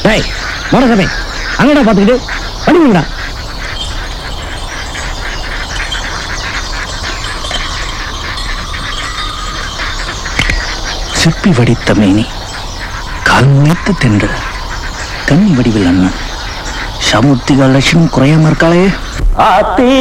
டேய் மோனசாமி அங்கடா பாத்துக்கிட்டு படிவுடா. சிப்பி வடித்த மேனி, கால் முளைத்த தென்றல், கன்னி வடிவில் அண்ணன், சமுத்திக லட்சம் குறையாம இருக்காளே.